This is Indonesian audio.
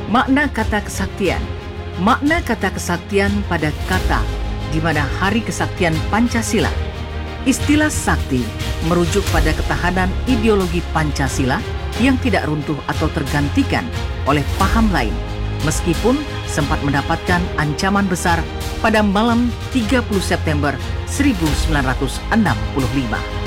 Makna kata kesaktian. Makna kata kesaktian pada kata di mana Hari Kesaktian Pancasila. Istilah sakti merujuk pada ketahanan ideologi Pancasila yang tidak runtuh atau tergantikan oleh paham lain, meskipun sempat mendapatkan ancaman besar pada malam 30 September 1945.